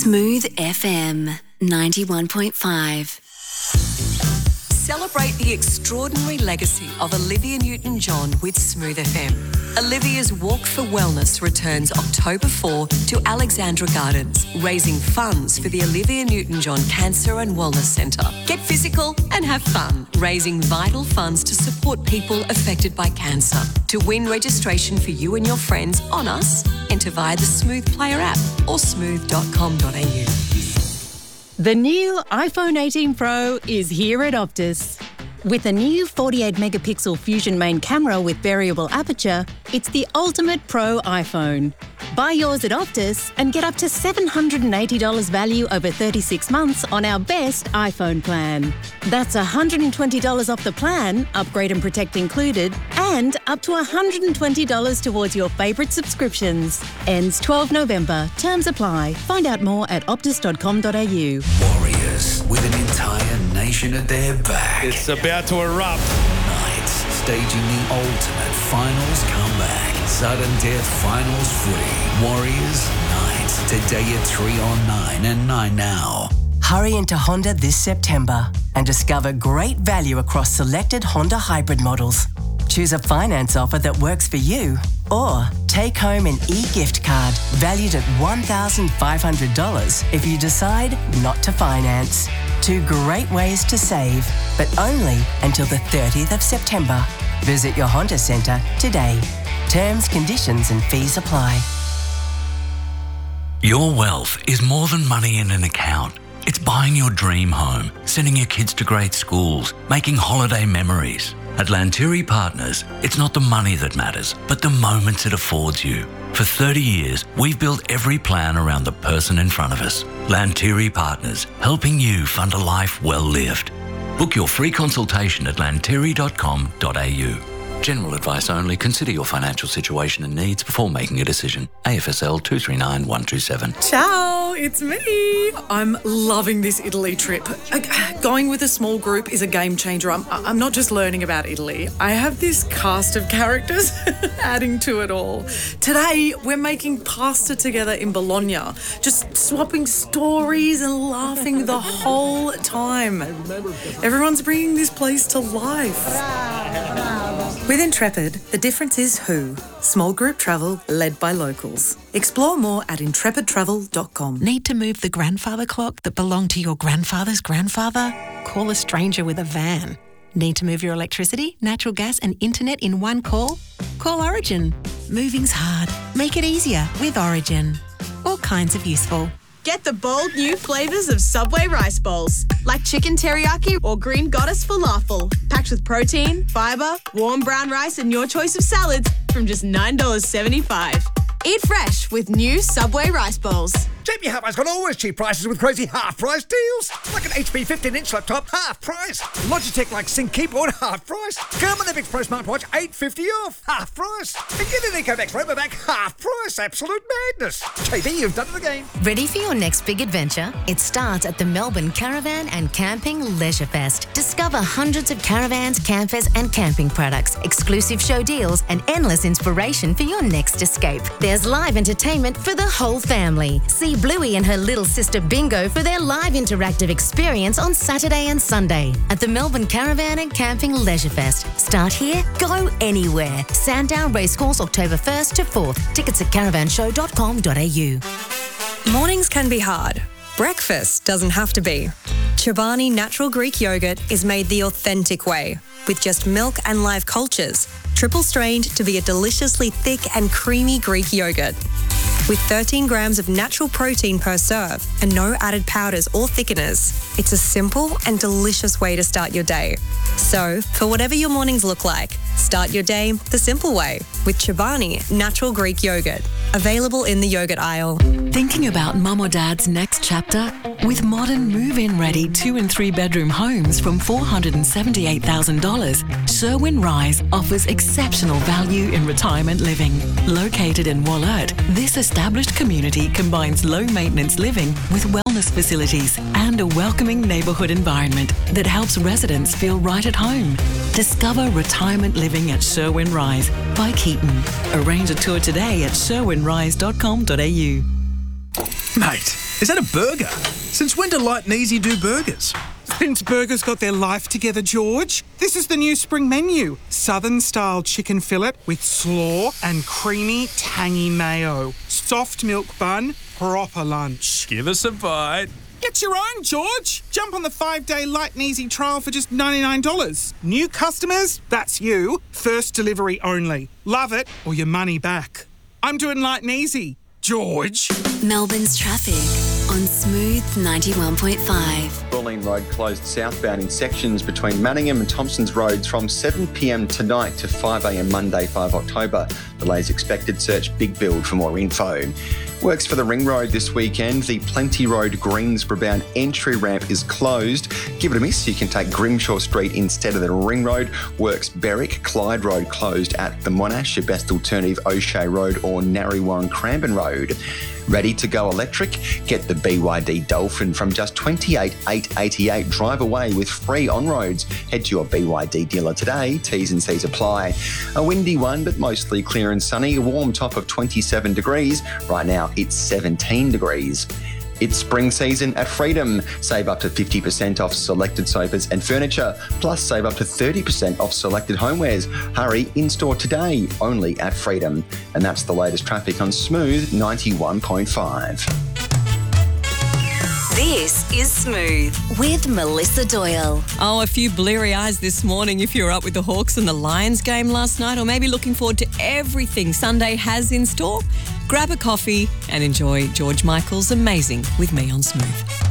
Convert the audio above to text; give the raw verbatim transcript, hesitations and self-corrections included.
Smooth F M ninety-one point five. Celebrate the extraordinary legacy of Olivia Newton-John with Smooth F M. Olivia's Walk for Wellness returns October fourth to Alexandra Gardens, raising funds for the Olivia Newton-John Cancer and Wellness Centre. Get physical and have fun, raising vital funds to support people affected by cancer. To win registration for you and your friends on us, enter via the Smooth Player app or smooth dot com dot a u. The new iPhone eighteen Pro is here at Optus. With a new forty-eight megapixel Fusion main camera with variable aperture, it's the ultimate pro iPhone. Buy yours at Optus and get up to seven hundred eighty dollars value over thirty-six months on our best iPhone plan. That's one hundred twenty dollars off the plan, upgrade and protect included, and up to one hundred twenty dollars towards your favourite subscriptions. Ends twelfth November. Terms apply. Find out more at optus dot com dot a u. Warriors with an entire nation at their back. It's about to erupt. Knights staging the ultimate finals comeback. Sudden death finals footy. Warriors, Knights. Today at three on nine and nine now. Hurry into Honda this September and discover great value across selected Honda hybrid models. Choose a finance offer that works for you, or take home an e-gift card valued at one thousand five hundred dollars if you decide not to finance. Two great ways to save, but only until the thirtieth of September. Visit your Honda Centre today. Terms, conditions and fees apply. Your wealth is more than money in an account. It's buying your dream home, sending your kids to great schools, making holiday memories. At Lanteri Partners, it's not the money that matters, but the moments it affords you. For thirty years, we've built every plan around the person in front of us. Lanteri Partners, helping you fund a life well lived. Book your free consultation at lanteri dot com dot a u. General advice only. Consider your financial situation and needs before making a decision. A F S L two three nine one two seven. Ciao, it's me. I'm loving this Italy trip. Going with a small group is a game changer. I'm, I'm not just learning about Italy. I have this cast of characters adding to it all. Today, we're making pasta together in Bologna, just swapping stories and laughing the whole time. Everyone's bringing this place to life. With Intrepid, the difference is who. Small group travel led by locals. Explore more at intrepid travel dot com. Need to move the grandfather clock that belonged to your grandfather's grandfather? Call a stranger with a van. Need to move your electricity, natural gas and internet in one call? Call Origin. Moving's hard. Make it easier with Origin. All kinds of useful. Get the bold new flavours of Subway rice bowls, like chicken teriyaki or green goddess falafel, packed with protein, fibre, warm brown rice and your choice of salads from just nine dollars seventy-five. Eat fresh with new Subway rice bowls. J B Hi-Fi's got always cheap prices with crazy half-price deals. Like an H P fifteen inch laptop, half price. Logitech like Sync keyboard, half price. Garmin Epix Pro smartwatch, eight fifty off, half price. And get an EcoVax Robovac, half price. Absolute madness. J B, you've done it again. Ready for your next big adventure? It starts at the Melbourne Caravan and Camping Leisure Fest. Discover hundreds of caravans, campers and camping products, exclusive show deals and endless inspiration for your next escape. There's live entertainment for the whole family. See Bluey and her little sister Bingo for their live interactive experience on Saturday and Sunday at the Melbourne Caravan and Camping Leisure Fest. Start here, go anywhere. Sandown Racecourse, October first to fourth. Tickets at caravan show dot com dot a u. Mornings can be hard. Breakfast doesn't have to be. Chobani Natural Greek Yogurt is made the authentic way, with just milk and live cultures, triple strained to be a deliciously thick and creamy Greek yogurt. With thirteen grams of natural protein per serve and no added powders or thickeners, it's a simple and delicious way to start your day. So, for whatever your mornings look like, start your day the simple way with Chobani Natural Greek Yogurt. Available in the yogurt aisle. Thinking about mum or dad's next chapter? With modern move-in ready two and three bedroom homes from four hundred seventy-eight thousand dollars, Sherwin Rise offers exceptional value in retirement living. Located in Wollert, this established community combines low-maintenance living with wellness facilities and a welcoming neighbourhood environment that helps residents feel right at home. Discover retirement living at Sherwin Rise by Keaton. Arrange a tour today at sherwin rise dot com dot a u. Mate, Is that a burger? Since when do Light and Easy do burgers? Since burgers got their life together, George. This is the new spring menu. Southern-style chicken fillet with slaw and creamy, tangy mayo. Soft milk bun, proper lunch. Give us a bite. Get your own, George. Jump on the five-day Light and Easy trial for just ninety-nine dollars. New customers, that's you. First delivery only. Love it or your money back. I'm doing Light and Easy. George. Melbourne's traffic on Smooth ninety-one point five. Bulleen Road closed southbound in sections between Manningham and Thompson's Roads from seven p m tonight to five a m Monday, the fifth of October. Delays expected. Search Big Build for more info. Works for the Ring Road this weekend. The Plenty Road Greensboro bound entry ramp is closed. Give it a miss. You can take Grimshaw Street instead of the Ring Road. Works Berwick. Clyde Road closed at the Monash. Your best alternative, O'Shea Road or Narre Warren Cranbourne Road. Ready to go electric? Get the B Y D Dolphin from just twenty-eight thousand eight hundred eighty-eight. Drive away with free on-roads. Head to your B Y D dealer today. T's and C's apply. A windy one, but mostly clear and sunny. A warm top of twenty-seven degrees. Right now, it's seventeen degrees. It's spring season at Freedom. Save up to fifty percent off selected sofas and furniture, plus save up to thirty percent off selected homewares. Hurry, in-store today, only at Freedom. And that's the latest traffic on Smooth ninety-one point five. This is Smooth with Melissa Doyle. Oh, a few bleary eyes this morning if you were up with the Hawks and the Lions game last night, or maybe looking forward to everything Sunday has in store. Grab a coffee and enjoy George Michael's Amazing with me on Smooth.